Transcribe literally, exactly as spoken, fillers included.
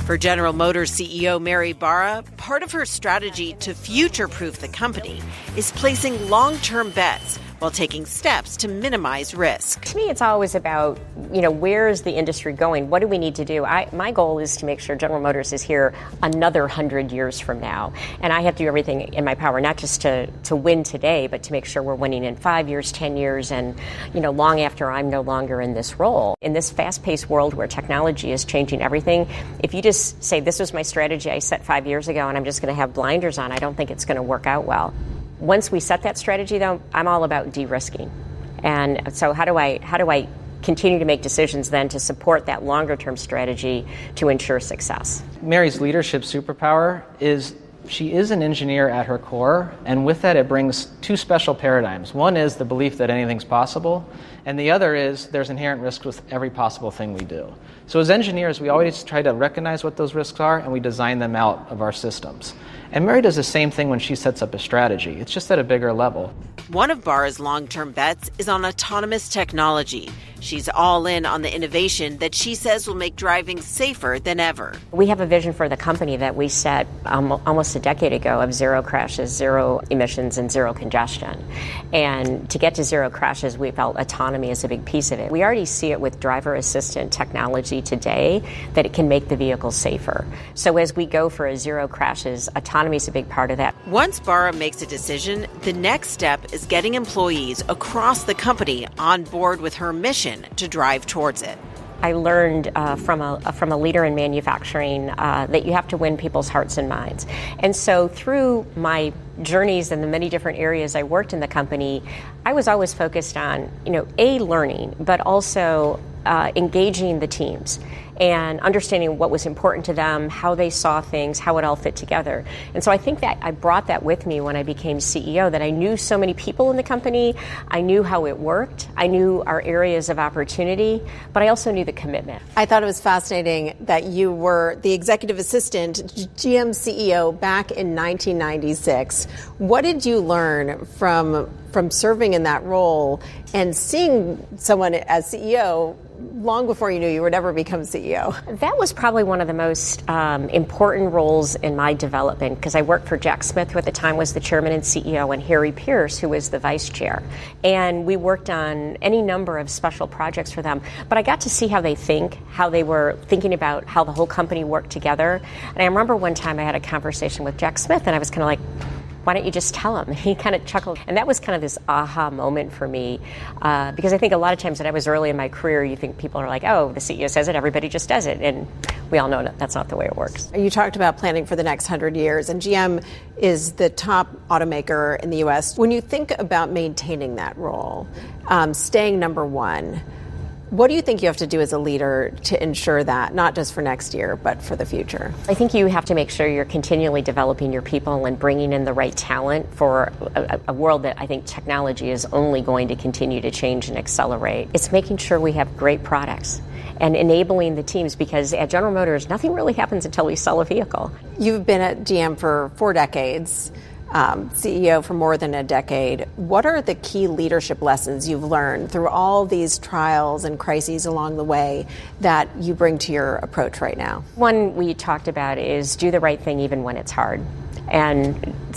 For General Motors C E O Mary Barra, part of her strategy to future-proof the company is placing long-term bets while taking steps to minimize risk. To me, it's always about, you know, where is the industry going? What do we need to do? I, my goal is to make sure General Motors is here another hundred years from now. And I have to do everything in my power, not just to, to win today, but to make sure we're winning in five years, ten years, and, you know, long after I'm no longer in this role. In this fast-paced world where technology is changing everything, if you just say, this was my strategy I set five years ago and I'm just going to have blinders on, I don't think it's going to work out well. Once we set that strategy, though, I'm all about de-risking. And so how do I how do I continue to make decisions then to support that longer-term strategy to ensure success? Mary's leadership superpower is she is an engineer at her core, and with that it brings two special paradigms. One is the belief that anything's possible, and the other is there's inherent risk with every possible thing we do. So as engineers, we always try to recognize what those risks are, and we design them out of our systems. And Mary does the same thing when she sets up a strategy. It's just at a bigger level. One of Barra's long-term bets is on autonomous technology. She's all in on the innovation that she says will make driving safer than ever. We have a vision for the company that we set um, almost a decade ago of zero crashes, zero emissions, and zero congestion. And to get to zero crashes, we felt autonomy is a big piece of it. We already see it with driver assistant technology today that it can make the vehicle safer. So as we go for a zero crashes, autonomy is a big part of that. Once Barra makes a decision, the next step is getting employees across the company on board with her mission to drive towards it. I learned uh, from a from a leader in manufacturing uh, that you have to win people's hearts and minds. And so through my journeys and the many different areas I worked in the company, I was always focused on, you know, A, learning, but also uh, engaging the teams and understanding what was important to them, how they saw things, how it all fit together. And so I think that I brought that with me when I became C E O, that I knew so many people in the company, I knew how it worked, I knew our areas of opportunity, but I also knew the commitment. I thought it was fascinating that you were the executive assistant, G M C E O, back in nineteen ninety-six. What did you learn from from serving in that role and seeing someone as C E O long before you knew you would ever become C E O? That was probably one of the most um, important roles in my development, because I worked for Jack Smith, who at the time was the chairman and C E O, and Harry Pierce, who was the vice chair. And we worked on any number of special projects for them. But I got to see how they think, how they were thinking about how the whole company worked together. And I remember one time I had a conversation with Jack Smith, and I was kind of like, why don't you just tell him? And he kind of chuckled. And that was kind of this aha moment for me, uh, because I think a lot of times when I was early in my career, you think people are like, oh, the C E O says it, everybody just does it. And we all know that that's not the way it works. You talked about planning for the next hundred years, and G M is the top automaker in the U S. When you think about maintaining that role, um, staying number one, what do you think you have to do as a leader to ensure that, not just for next year, but for the future? I think you have to make sure you're continually developing your people and bringing in the right talent for a, a world that I think technology is only going to continue to change and accelerate. It's making sure we have great products and enabling the teams, because at General Motors, nothing really happens until we sell a vehicle. You've been at G M for four decades. Um, C E O for more than a decade. What are the key leadership lessons you've learned through all these trials and crises along the way that you bring to your approach right now? One we talked about is do the right thing even when it's hard. And